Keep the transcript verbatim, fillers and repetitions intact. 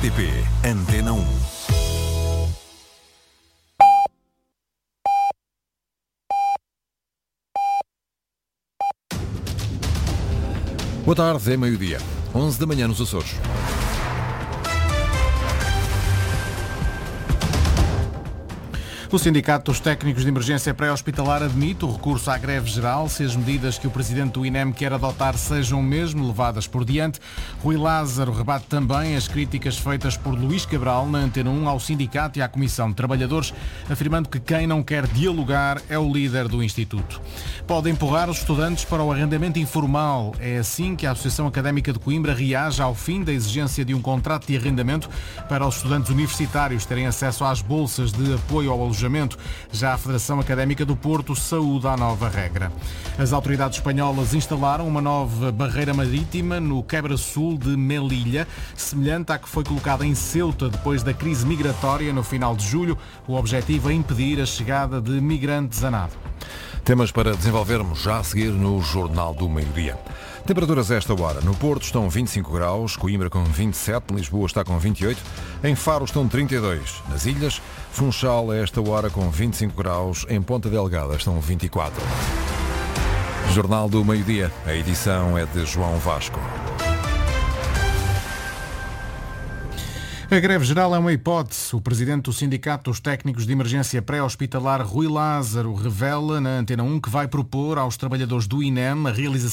T P Antena um. Boa tarde, é meio-dia, onze da manhã nos Açores. O Sindicato dos Técnicos de Emergência Pré-Hospitalar admite o recurso à greve geral se as medidas que o Presidente do I N E M quer adotar sejam mesmo levadas por diante. Rui Lázaro rebate também as críticas feitas por Luís Cabral na Antena um ao Sindicato e à Comissão de Trabalhadores, afirmando que quem não quer dialogar é o líder do Instituto. Pode empurrar os estudantes para o arrendamento informal. É assim que a Associação Académica de Coimbra reage ao fim da exigência de um contrato de arrendamento para os estudantes universitários terem acesso às bolsas de apoio ao alojamento. Já a Federação Académica do Porto saúda a nova regra. As autoridades espanholas instalaram uma nova barreira marítima no quebra-sul de Melilla, semelhante à que foi colocada em Ceuta depois da crise migratória no final de julho. O objetivo é impedir a chegada de migrantes a nado. Temas para desenvolvermos já a seguir no Jornal do Meio-Dia. Temperaturas a esta hora. No Porto estão vinte e cinco graus, Coimbra com vinte e sete, Lisboa está com vinte e oito, em Faro estão trinta e dois. Nas ilhas, Funchal a esta hora com vinte e cinco graus, em Ponta Delgada estão vinte e quatro. Jornal do Meio-Dia. A edição é de João Vasco. A greve geral é uma hipótese. O presidente do Sindicato dos Técnicos de Emergência Pré-Hospitalar, Rui Lázaro, revela na Antena um que vai propor aos trabalhadores do I N E M a realização